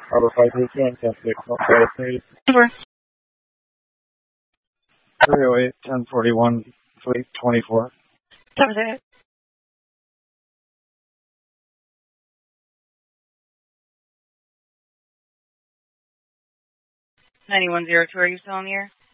Harbor 532 and 10-6, North Dallas News. Over. 308, 1041, Fleet 24. Cover that. 9102, are you still on the air?